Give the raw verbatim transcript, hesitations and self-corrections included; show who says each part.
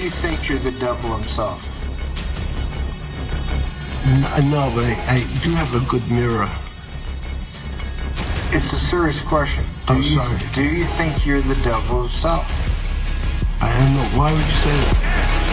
Speaker 1: you think you're the devil himself?
Speaker 2: N- no, but I, I do have a good mirror.
Speaker 1: It's a serious question. Do
Speaker 2: I'm
Speaker 1: you,
Speaker 2: sorry.
Speaker 1: Do you think you're the devil himself?
Speaker 2: I don't know. Why would you say that?